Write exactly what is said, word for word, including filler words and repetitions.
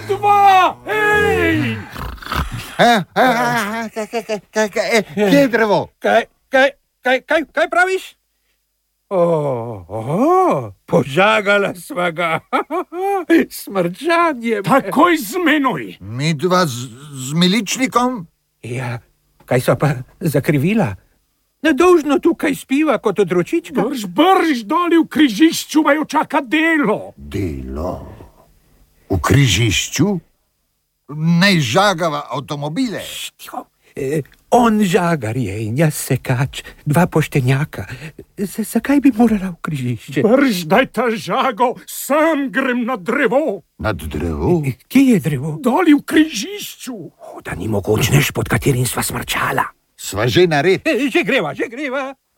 dva! Hej! Kje je drevo? Kaj, kaj, kaj, kaj, kaj praviš? Oh, oh, požagala sva ga. Smrčanje. Takoj z menoj. Mi dva z, z miličnikom? Ja, kaj so pa zakrivila? Nedolžno tukaj spiva kot otročička. Brž, brž, doli v križišču vaju čaka delo. Delo? V križišču? Naj žagava avtomobile. Tiho. E, on žagar je in jaz sekač, dva poštenjaka. Z, zakaj bi morala v križišče? Brž, daj ta žago, sam grem na drevo. Nad drevo? E, kje je drevo? Doli v križišču. O, da ni mogočneš, pod katerim sva smrčala. Sva že nared. E, že greva, že greva.